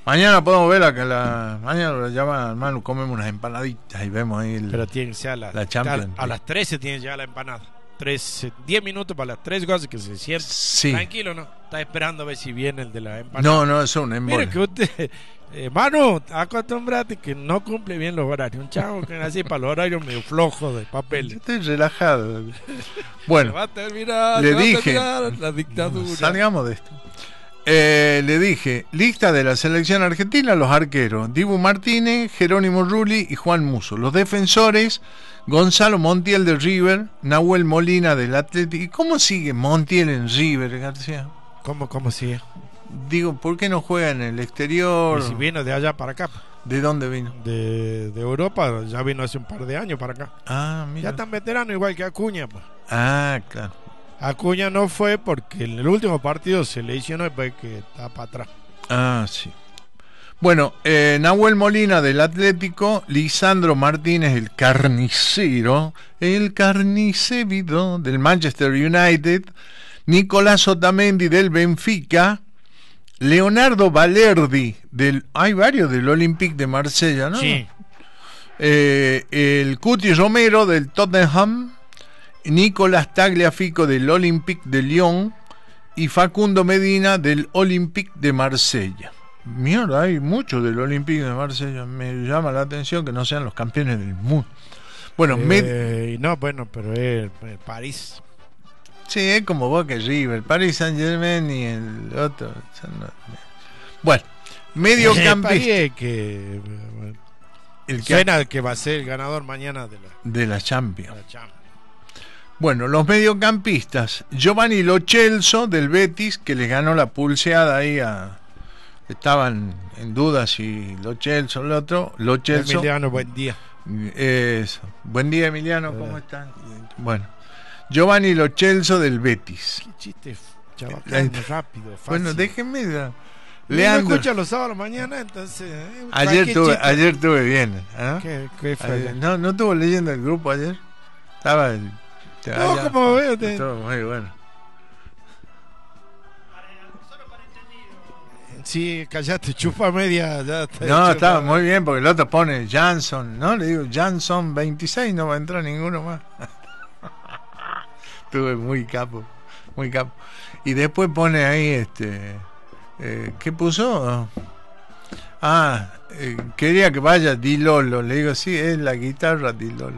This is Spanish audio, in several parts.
Mañana podemos ver mañana lo llama hermano, comemos unas empanaditas y vemos ahí Pero tiene que ser la Champions. a las 13 tiene ya la empanada. 10 minutos para las 3 cosas que se siente. Sí. Tranquilo, ¿no? Está esperando a ver si viene el de la empanada. No, eso es un embole. Mire que usted, hermano, acostumbrate que no cumple bien los horarios. Un chavo que así para los horarios medio flojos de papel. Yo estoy relajado. Bueno, Se va a terminar, le dije, la dictadura. salgamos de esto. Le dije, lista de la selección argentina, los arqueros, Dibu Martínez, Jerónimo Rulli y Juan Musso. Los defensores, Gonzalo Montiel de River, Nahuel Molina del Atlético. ¿Y cómo sigue Montiel en River, García? ¿Cómo sigue? Digo, ¿por qué no juega en el exterior? Y si vino de allá para acá. ¿De dónde vino? De Europa, ya vino hace un par de años para acá. Ah, mira. Ya tan veterano igual que Acuña, pues. Ah, claro. Acuña no fue porque en el último partido se lesionó y pues que está para atrás. Ah, sí. Bueno, Nahuel Molina del Atlético, Lisandro Martínez el carnicero del Manchester United, Nicolás Otamendi del Benfica, Leonardo Balerdi hay varios del Olympique de Marsella, ¿no? Sí. El Cuti Romero del Tottenham, Nicolás Tagliafico del Olympique de Lyon y Facundo Medina del Olympique de Marsella. Mierda, hay muchos del Olympique de Marsella. Me llama la atención que no sean los campeones del mundo. Bueno, pero es París. Sí, es como Boca y River, Paris Saint-Germain y el otro. Bueno, mediocampista. Suena que va a ser el ganador mañana de la Champions. Bueno, los mediocampistas, Giovanni Lo Celso del Betis, que les ganó la pulseada ahí estaban en duda si Lo Celso o el otro. Lo Celso. Emiliano, buen día. Eso. Buen día, Emiliano, ¿cómo están? Bueno, Giovanni Lo Celso del Betis. Qué chiste, chaval, rápido, fácil. Bueno, déjenme Leandro. Me escucha los sábados mañana, entonces. Ayer estuve bien. ¿Ah? ¿Qué fue? No estuvo leyendo el grupo ayer. Estaba como veo. Estuvo muy bueno. Sí, callate, chupa media. Ya estaba muy bien porque el otro pone Jansson, ¿no? Le digo Jansson 26, no va a entrar ninguno más. Estuve muy capo. Y después pone ahí ¿qué puso? Quería que vaya Di Lolo. Le digo, sí, es la guitarra Di Lolo.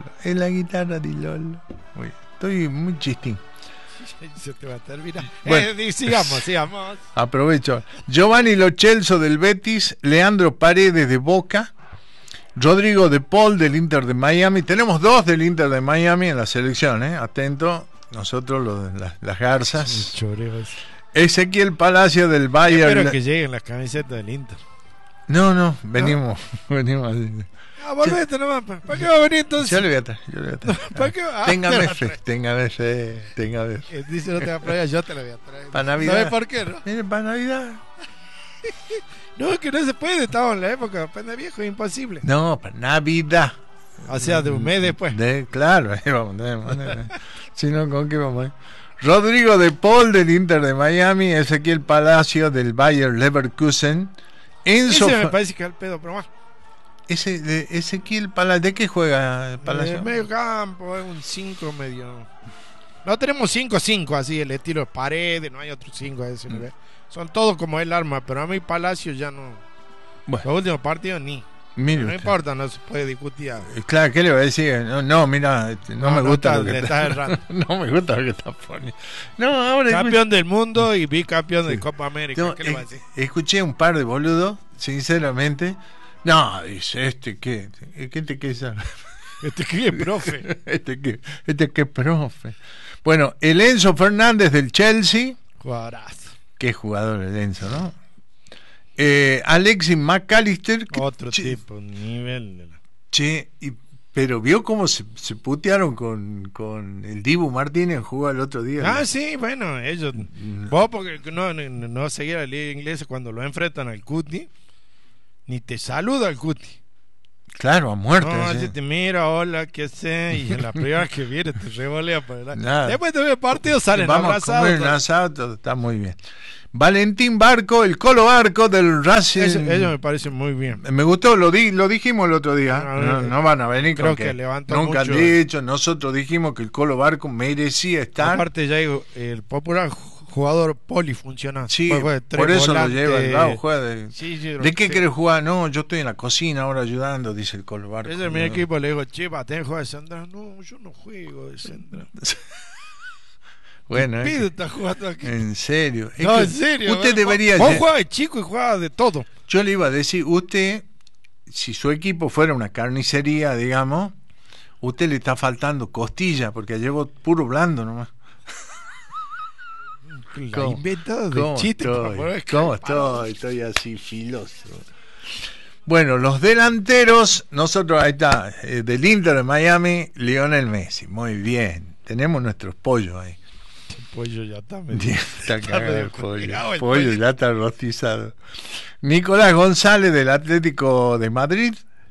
Estoy muy chistín. Se te va a terminar. Bueno, sigamos. Aprovecho. Giovanni Lo Celso del Betis, Leandro Paredes de Boca, Rodrigo de Paul del Inter de Miami. Tenemos 2 del Inter de Miami en la selección, atento. Nosotros las garzas. Ezequiel Palacio del Bayern. Espero que lleguen las camisetas del Inter. No, venimos así. Volvete nomás, ¿para qué va a venir entonces? Yo le voy a traer. ¿Para qué va? Téngame fe. Dice no te va a traer, yo te la voy a traer. Para Navidad. ¿Sabes por qué, no? Mire, para Navidad. No, es que no se puede, estamos en la época, pende viejo, es imposible. No, para Navidad. O sea, de un mes después. Claro, vamos. Si no, ¿con qué vamos? Rodrigo de Paul del Inter de Miami, Ezequiel Palacio del Bayer Leverkusen. Ese me parece que es el pedo, pero más. Ezequiel Palacio, ¿de qué juega Palacio? Medio campo, es un 5 medio. No tenemos 5-5 así, el estilo de Paredes, no hay otros 5 a ese nivel. Son todos como el arma, pero a mí Palacio ya no. Bueno. Los últimos partidos ni. No importa, no se puede discutir. Claro, ¿qué le voy a decir? No, mira, no me gusta lo que está errando. No me gusta lo que está poniendo. No, ahora campeón del mundo y bicampeón de Copa América. ¿Qué le voy a decir? Escuché un par de boludos, sinceramente. No, dice, ¿qué? ¿Qué te queda? ¿Qué, profe? ¿Qué, profe? Bueno, el Enzo Fernández del Chelsea. Jugadorazo. Qué jugador el Enzo, ¿no? Alexis McAllister. Otro tipo, nivel. Pero vio cómo se putearon con el Dibu Martínez, jugó el otro día. Sí, bueno, ellos. Vos, porque no seguía la liga inglesa cuando lo enfrentan al Cuti, ni te saluda al Cuti. Claro, a muerte. No, sí. así te mira, hola, ¿qué sé? Y en la primera que viene te revolea para adelante. Nada. Después de ver partido salen Vamos a abrazados. comer un asado, todo está muy bien. Valentín Barco, el Colo Barco del Racing. Eso me parece muy bien. Me gustó, lo dijimos el otro día. No, No van a venir creo con que levantó nunca mucho. han dicho. Nosotros dijimos que el Colo Barco merecía estar. Aparte ya digo, el popular jugador polifuncional. Sí, Juega de tres por eso volantes. lo lleva el Bravo. Juega Sí, ¿De qué querés jugar? No, yo estoy en la cocina ahora ayudando, dice el Colo Barco. Ese es mi equipo, le digo, che, ¿tenés que jugar de central? No, yo no juego de central. Bueno, Pido está jugando aquí. en serio. Es No, que en serio. Usted debería. Vos jugabas de chico y jugabas de todo. Yo le iba a decir, usted, si su equipo fuera una carnicería, digamos, usted le está faltando costilla, porque llevo puro blando nomás. La inventado de chiste. ¿Cómo estoy? Estoy así filoso. Bueno, los delanteros, nosotros, ahí está, del Inter de Miami, Lionel Messi. Muy bien. Tenemos nuestros pollos ahí. El pollo ya está Está cagado el pollo. el Pollo ya está rostizado. Nicolás González del Atlético de Madrid.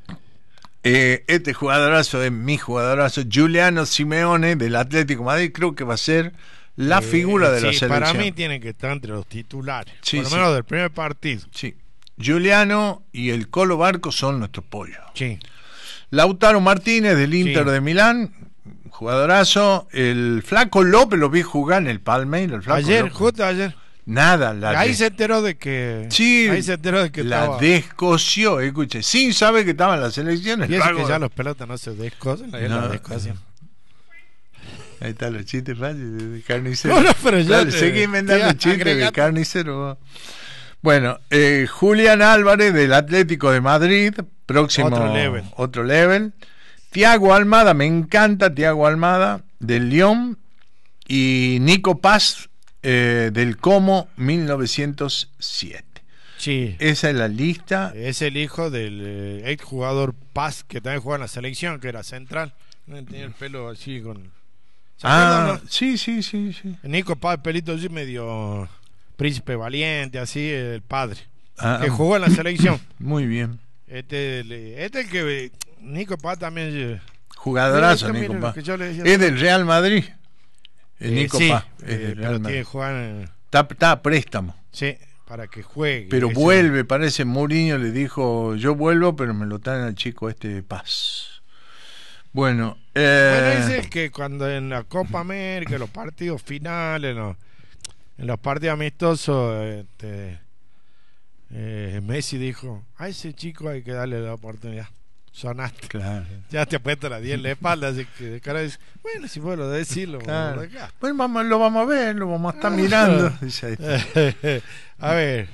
Este jugadorazo es mi jugadorazo. Giuliano Simeone del Atlético de Madrid. Creo que va a ser la figura de la selección. Para mí tiene que estar entre los titulares. Sí, por lo menos del primer partido. Sí. Giuliano y el Colo Barco son nuestros pollos. Sí. Lautaro Martínez del Inter de Milán. Jugadorazo. El Flaco López lo vi jugar en el Palmeiras. Ayer, justo ayer. Nada. Ahí se enteró de que. Sí, ahí se enteró de que la estaba. descoció, escuche, sin saber que estaba en las elecciones. Y eso que ya los pelotas no se descosan, la descosión. Ahí están los chistes fáciles de carnicero. No, pero ya Dale, seguí inventando chistes de carnicero. Bueno, Julián Álvarez del Atlético de Madrid, próximo. Otro level. Thiago Almada, me encanta Thiago Almada, del Lyon. Y Nico Paz, del Como 1907. Sí. Esa es la lista. Es el hijo del ex jugador Paz, que también juega en la selección, que era central. Tenía el pelo así con. No? Sí. Nico Paz, pelito así medio príncipe valiente, así, el padre. Que jugó en la selección. Muy bien. Este es el que. Nico Paz también. Jugadorazo, Nico Paz. Es del Real Madrid. Nico Paz. Es del Real Madrid. Está a préstamo. Sí, para que juegue. Pero vuelve, parece Mourinho le dijo, yo vuelvo, pero me lo traen al chico este Paz. Bueno, dice que cuando en la Copa América, los partidos finales, en los partidos amistosos, Messi dijo, a ese chico hay que darle la oportunidad. Sonaste. Claro. Ya te apuesto la 10 en la espalda, así que de cara dice, bueno, si puedo decirlo, claro. Acá. Bueno, lo vamos a ver, lo vamos a estar mirando. Dice ahí. A ver.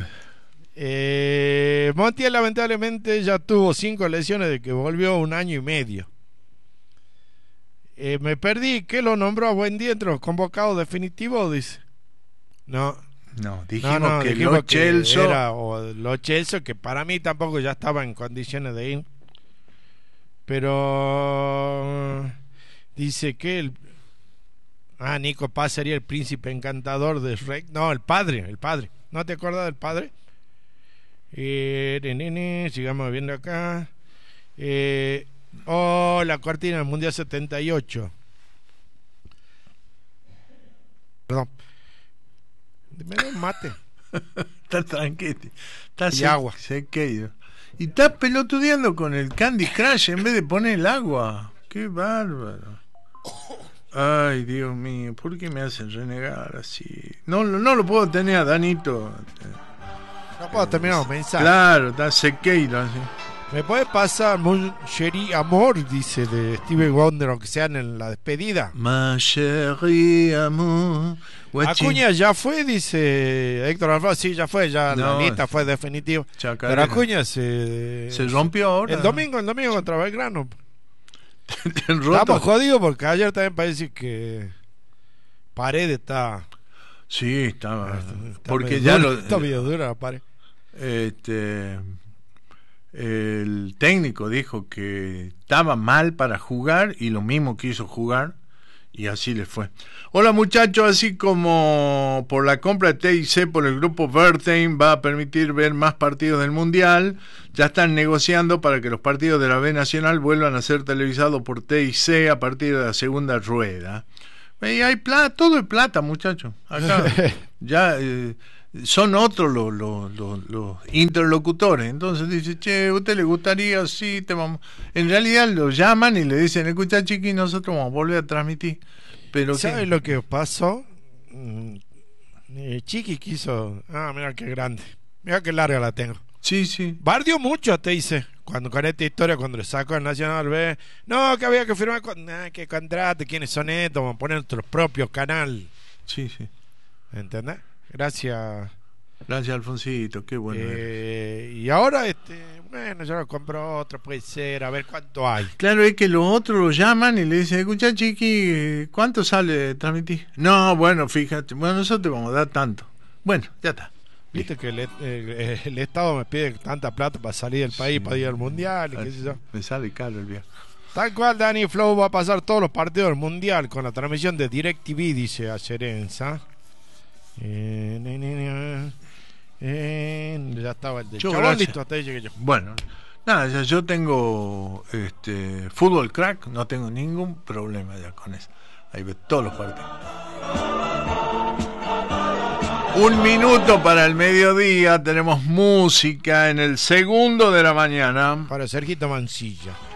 Montiel lamentablemente ya tuvo 5 lesiones de que volvió 1 año y medio. Me perdí, ¿qué lo nombró a Buendía entre los convocados definitivos? Dice. No, dijimos que dijimos Lo Celso era o Lo Celso, que para mí tampoco ya estaba en condiciones de ir. Pero dice que Nico Paz sería el príncipe encantador de Shrek. No, el padre. ¿No te acuerdas del padre? Sigamos viendo acá. La cortina del Mundial 78. Perdón. Me da un mate. Está tranquilo. Y agua. Sequeiro. Y está pelotudeando con el Candy Crush en vez de poner el agua. Qué bárbaro. Ay, Dios mío, ¿por qué me hacen renegar así? No lo puedo tener a Danito. No puedo terminar un mensaje. Claro, está Sequeiro así. ¿Me puede pasar Mon Chéri Amor? Dice de Stevie Wonder, aunque sea en la despedida. Ma chérie amor. Acuña ya fue, dice Héctor Alfaro. Sí, ya fue, la lista fue definitiva. Pero Acuña se rompió ahora. El domingo contra Belgrano. Estamos jodidos porque ayer también parece que Paredes está. Sí, estaba. Porque ya está medio dura la Paredes. El técnico dijo que estaba mal para jugar y lo mismo quiso jugar Y así les fue. Hola muchachos, así como por la compra de TIC por el grupo Bertheim va a permitir ver más partidos del Mundial, ya están negociando para que los partidos de la B Nacional vuelvan a ser televisados por TIC a partir de la segunda rueda. Y hay plata, todo es plata muchachos. Acá ya son otros los interlocutores. Entonces dice, che, ¿usted le gustaría? Sí, te vamos. En realidad lo llaman y le dicen, escucha chiqui, nosotros vamos a volver a transmitir. Pero ¿sabes lo que pasó? Chiqui quiso. Ah, mira qué grande. Mira qué larga la tengo. Sí, sí. Bardió mucho, te dice. Cuando con esta historia, cuando le sacó al Nacional B, no, que había que firmar que contrato, quiénes son estos, vamos a poner nuestro propio canal. Sí, sí. ¿Entendés? Gracias. Gracias, Alfonsito, qué bueno. Y ahora, bueno, yo lo compro otro, puede ser, a ver cuánto hay. Claro, es que los otros lo llaman y le dicen, escucha chiqui, ¿cuánto sale transmitir? No, bueno, fíjate, bueno, nosotros te vamos a dar tanto. Bueno, ya está. Viste que el Estado me pide tanta plata para salir del país, para ir al Mundial y qué sé yo. Me sale caro el viaje. Tal cual, Dani Flow va a pasar todos los partidos del Mundial con la transmisión de DirecTV, dice Acerenza. Ya estaba el de Chabón, listo, hasta ahí llegué yo. Bueno, nada, yo tengo Fútbol Crack, no tengo ningún problema ya con eso. Ahí ve todos los partidos. 1 minuto para el mediodía, tenemos música en el segundo de la mañana. Para Sergito Mancilla.